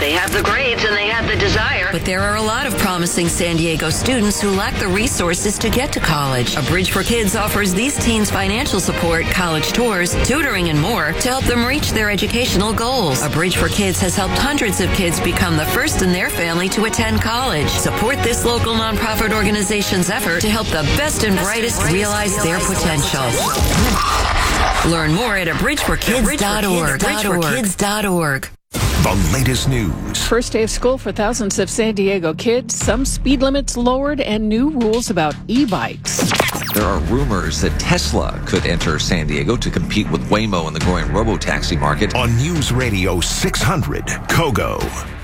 They have the grades and they have the desire. But there are a lot of promising San Diego students who lack the resources to get to college. A Bridge for Kids offers these teens financial support, college tours, tutoring, and more to help them reach their educational goals. A Bridge for Kids has helped hundreds of kids become the first in their family to attend college. Support this local nonprofit organization's effort to help the best and brightest realize their potential. Learn more at abridgeforkids.org. Bridgeforkids.org. The latest news. First day of school for thousands of San Diego kids. Some speed limits lowered and new rules about e-bikes. There are rumors that Tesla could enter San Diego to compete with Waymo in the growing robo-taxi market. On News Radio 600, KOGO.